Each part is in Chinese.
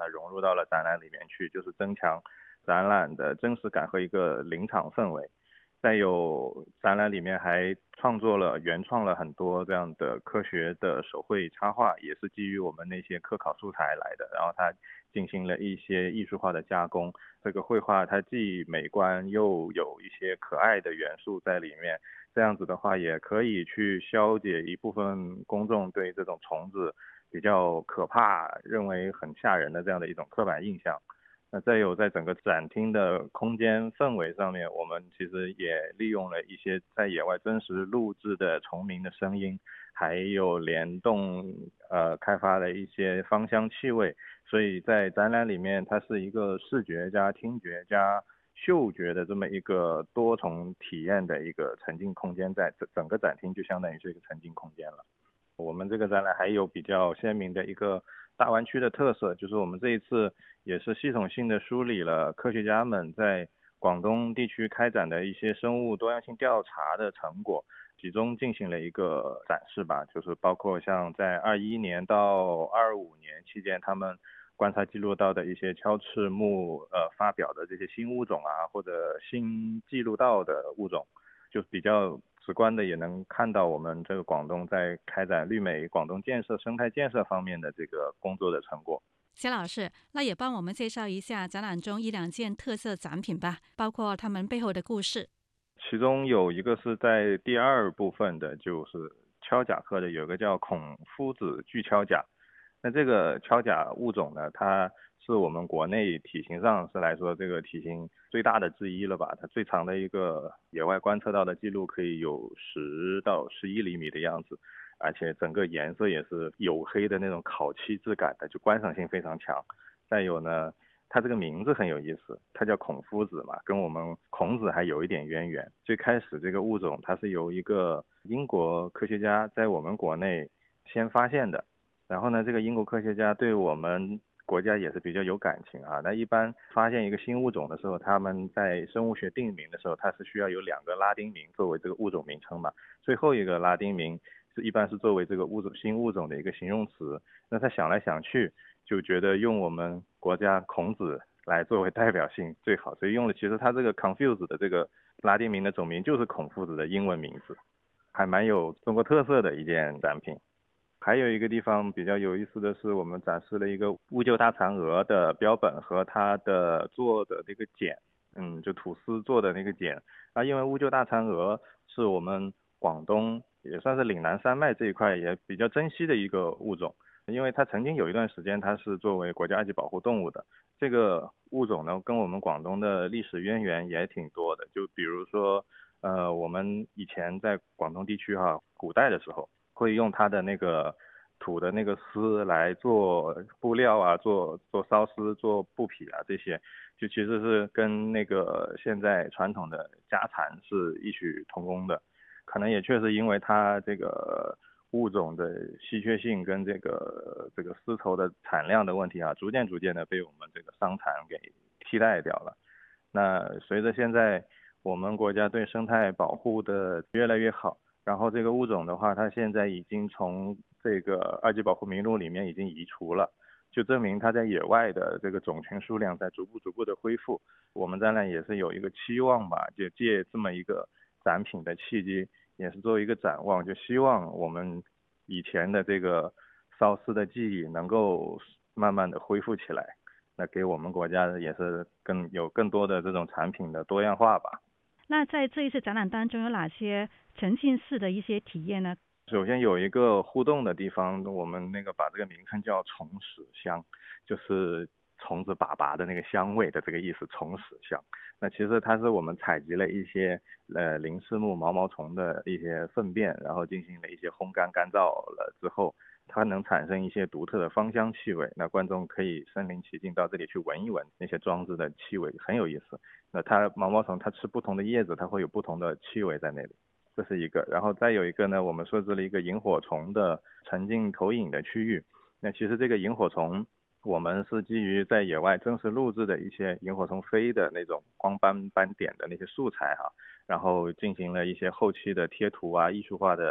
它融入到了展览里面去，就是增强展览的真实感和一个临场氛围。再有展览里面还原创了很多这样的科学的手绘插画，也是基于我们那些科考素材来的，然后它进行了一些艺术化的加工。这个绘画它既美观又有一些可爱的元素在里面，这样子的话也可以去消解一部分公众对这种虫子比较可怕、认为很吓人的这样的一种刻板印象。那再有在整个展厅的空间氛围上面，我们其实也利用了一些在野外真实录制的虫鸣的声音，还有联动开发的一些芳香气味，所以在展览里面它是一个视觉加听觉加嗅觉的这么一个多重体验的一个沉浸空间，在整个展厅就相当于是一个沉浸空间了。我们这个展览还有比较鲜明的一个大湾区的特色，就是我们这一次也是系统性的梳理了科学家们在广东地区开展的一些生物多样性调查的成果，集中进行了一个展示吧，就是包括像在21年到25年期间，他们观察记录到的一些鞘翅目发表的这些新物种啊，或者新记录到的物种，就比较直观的也能看到我们这个广东在开展绿美广东建设、生态建设方面的这个工作的成果。 肖老师，那也帮我们介绍一下展览中1-2件特色展品吧，包括他们背后的故事。 其中有一个是在第二部分的，就是锹甲科的，有个叫孔夫子巨锹甲。那这个锹甲物种呢，它是我们国内体型上是来说这个体型最大的之一了吧？它最长的一个野外观测到的记录可以有10到11厘米的样子，而且整个颜色也是黝黑的那种烤漆质感的，就观赏性非常强。再有呢，它这个名字很有意思，它叫孔夫子嘛，跟我们孔子还有一点渊源。最开始这个物种它是由一个英国科学家在我们国内先发现的，然后呢，这个英国科学家对我们国家也是比较有感情啊。那一般发现一个新物种的时候，他们在生物学定名的时候，它是需要有2个拉丁名作为这个物种名称嘛。最后一个拉丁名一般是作为这个新物种的一个形容词。那他想来想去，就觉得用我们国家孔子来作为代表性最好，所以用了其实他这个 confuse 的这个拉丁名的总名就是孔夫子的英文名字，还蛮有中国特色的一件展品。还有一个地方比较有意思的是，我们展示了一个乌桕大蚕蛾的标本和它的做的那个茧，就吐丝做的那个茧。因为乌桕大蚕蛾是我们广东也算是岭南山脉这一块也比较珍惜的一个物种，因为它曾经有一段时间它是作为国家二级保护动物的。这个物种呢，跟我们广东的历史渊源也挺多的，就比如说，我们以前在广东地区古代的时候，会用它的那个土的那个丝来做布料啊，做缫丝、做布匹啊，这些就其实是跟那个现在传统的家蚕是异曲同工的。可能也确实因为它这个物种的稀缺性跟这个丝绸的产量的问题逐渐的被我们这个商蚕给替代掉了。那随着现在我们国家对生态保护的越来越好，然后这个物种的话，它现在已经从这个二级保护名录里面已经移除了，就证明它在野外的这个种群数量在逐步的恢复。我们展览也是有一个期望吧，就借这么一个展品的契机，也是作为一个展望，就希望我们以前的这个缫丝的技艺能够慢慢的恢复起来，那给我们国家也是有更多的这种产品的多样化吧。 那在这一次展览当中有哪些沉浸式的一些体验呢？ 首先有一个互动的地方，我们那个把这个名称叫虫屎香，就是虫子粑粑的那个香味的这个意思，虫屎香。那其实它是我们采集了一些鳞翅目毛毛虫的一些粪便，然后进行了一些烘干干燥了之后，它能产生一些独特的芳香气味。那观众可以身临其境到这里去闻一闻那些装置的气味，很有意思。那它毛毛虫它吃不同的叶子，它会有不同的气味在那里。这是一个，然后再有一个呢，我们设置了一个萤火虫的沉浸投影的区域。那其实这个萤火虫，我们是基于在野外真实录制的一些萤火虫飞的那种光斑点的那些素材然后进行了一些后期的贴图艺术化的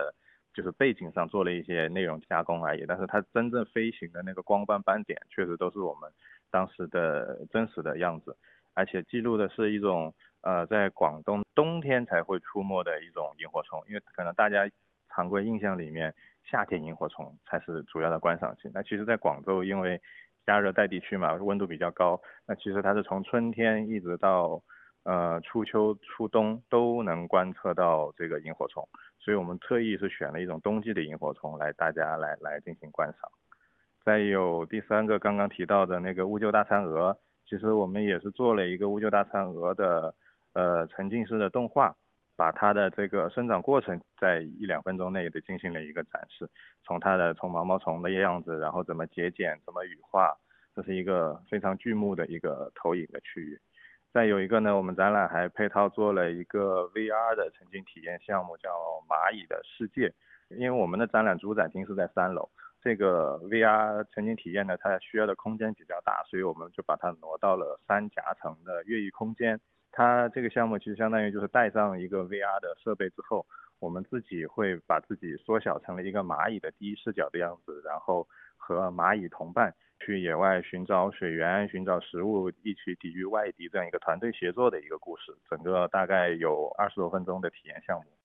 就是背景上做了一些内容加工而已，但是它真正飞行的那个光斑斑点确实都是我们当时的真实的样子，而且记录的是一种在广东冬天才会出没的一种萤火虫，因为可能大家常规印象里面夏天萤火虫才是主要的观赏性，那其实在广州因为加热带地区嘛，温度比较高，那其实它是从春天一直到初秋初冬都能观测到这个萤火虫，所以我们特意是选了一种冬季的萤火虫来大家来进行观赏。再有第三个刚刚提到的那个乌桕大餐蛾，其实我们也是做了一个乌桕大餐蛾的沉浸式的动画，把它的这个生长过程在1-2分钟内的进行了一个展示，从毛毛虫的样子，然后怎么节俭，怎么羽化，这是一个非常剧目的一个投影的区域。再有一个呢，我们展览还配套做了一个 VR 的沉浸体验项目，叫蚂蚁的世界。因为我们的展览主展厅是在3楼，这个 VR 沉浸体验呢，它需要的空间比较大，所以我们就把它挪到了3夹层的越狱空间。它这个项目其实相当于就是带上一个 VR 的设备之后，我们自己会把自己缩小成了一个蚂蚁的第一视角的样子，然后和蚂蚁同伴去野外寻找水源、寻找食物，一起抵御外敌这样一个团队协作的一个故事。整个大概有20多分钟的体验项目。